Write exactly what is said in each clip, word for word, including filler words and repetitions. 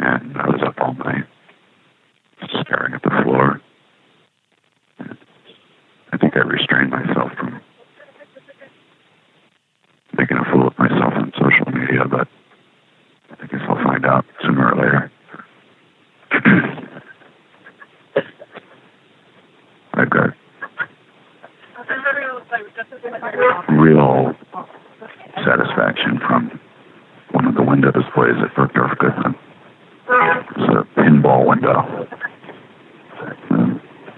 and I was up all night staring at the floor. And I think I restrained myself from making a fool of myself on social media, but I guess I'll find out sooner or later. I've got real satisfaction from one of the window displays at Bergdorf Goodman. It's a pinball window. Um,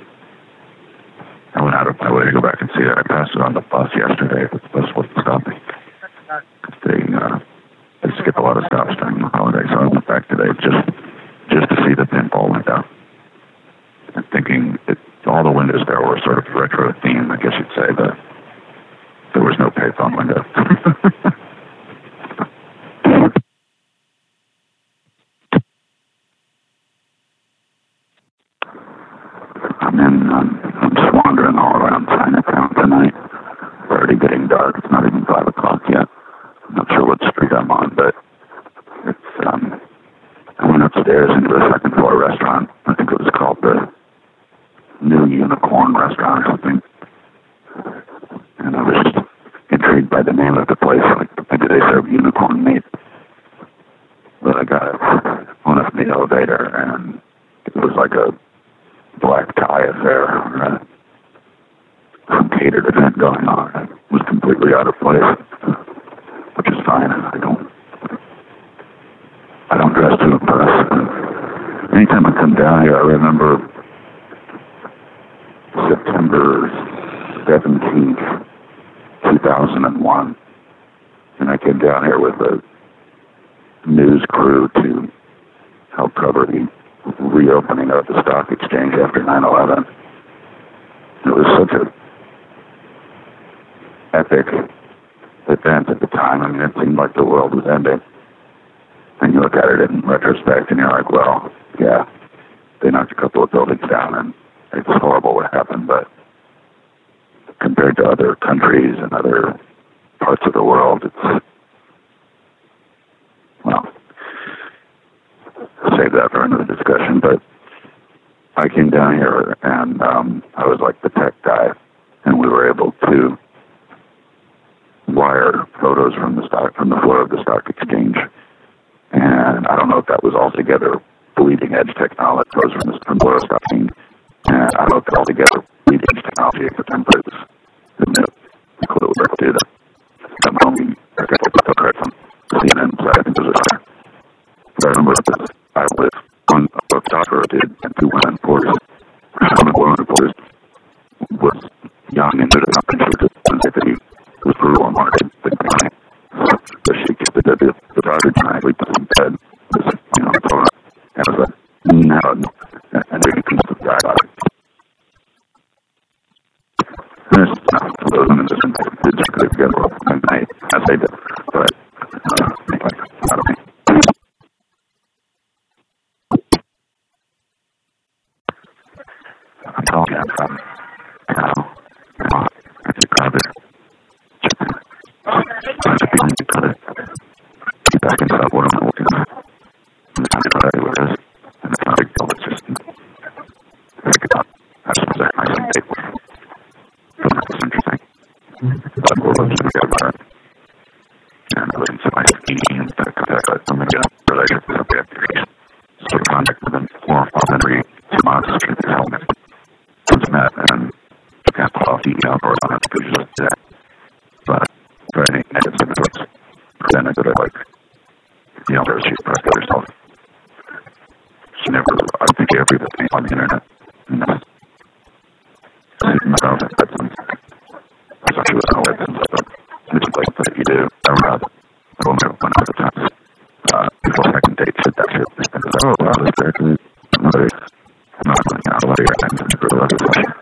I went out of my way to go back and see it. I passed it on the bus yesterday, but the bus wasn't stopping. They, uh, they skip a lot of stops during the holiday, so I went back today just just to see the pinball window. I'm thinking it, all the windows there were sort of retro themed, I guess you'd say, but there was no payphone window. I'm in, um, I'm just wandering all around Chinatown tonight. It's already getting dark. It's not even five o'clock yet. I'm not sure what street I'm on, but it's, um, I went upstairs into the second floor restaurant. I think it was called the New Unicorn Restaurant or something. And I was just intrigued by the name of the place. Like, do they serve unicorn meat? But I got it on up in the elevator, and it was like a black tie affair, or a, some catered event going on. It was completely out of place, which is fine. I don't, I don't dress to impress. Anytime I come down here, I remember September seventeenth, two thousand one, and I came down here with a news crew to help cover the reopening of the stock exchange after nine eleven. It was such a epic event at the time. I mean, it seemed like the world was ending. And you look at it in retrospect and you're like, well, yeah, they knocked a couple of buildings down and it's horrible what happened, but compared to other countries and other parts of the world, it's, well, I'll save that for another discussion, but I came down here and um, I was like the tech guy, and we were able to wire photos from the stock, from the floor of the stock exchange. And I don't know if that was altogether bleeding edge technology, photos from the, from the floor of the stock exchange. And I don't know if that altogether bleeding edge technology at the time, but it was the new, cool that we were able to do that. That my homie, I got to credit from C N N, so I think it was there. But I remember that I was on a stock or did, and two women reporters. One of the women reporters was young and did not contribute to the that he was brutal and wanted to think about it. So she gets the the the daughter trying to sleep in bed. Just, you know, throw it. And I was like, no, no. And they can the guy about it. There's not for those women just did just good together and I I say that, but uh, anyway, I don't think. I'm talking from now, now, I think rather chicken. I think I'm going to cut it. Get back into that water I'm looking at. And the time to cut it everywhere is. And it's not a big deal, it's just very good up. I suppose that nice and big. So that's interesting. But we'll look to get about it. And I listen to my eating and contact with them and get a relationship with the application. So contact with them more often every two months to get this helmet. Met and took out off the outdoors on it because you just did that. But for any negative symptoms, presented that I like, you know, there's she's pressed herself. She never, I don't think she ever even came on the internet. And that's, myself, that's, I thought she was on a web and stuff. This is like, but if you do, I remember, I will never one hundred times. Uh, before second date, said that shit. And I was, oh, wow, that's very good. I'm not, I'm not going out a lot of your times.